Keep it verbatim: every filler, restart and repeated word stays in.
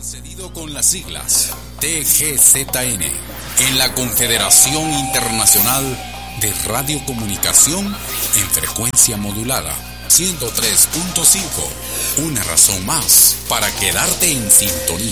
Concedido con las siglas T G Z N en la Confederación Internacional de Radiocomunicación en frecuencia modulada ciento tres punto cinco. Una razón más para quedarte en sintonía.